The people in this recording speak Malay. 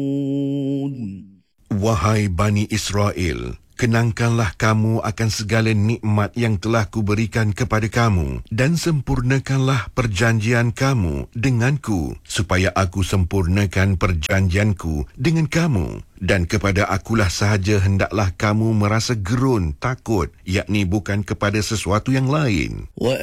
Wahai Bani Israel, kenangkanlah kamu akan segala nikmat yang telah kuberikan kepada kamu dan sempurnakanlah perjanjian kamu denganku supaya aku sempurnakan perjanjianku dengan kamu. Dan kepada akulah sahaja hendaklah kamu merasa gerun, takut, yakni bukan kepada sesuatu yang lain.